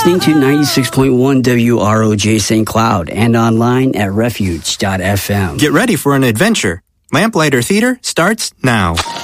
listening to 96.1 WROJ St. Cloud and online at refuge.fm. Get ready for an adventure. Lamplighter Theater starts now.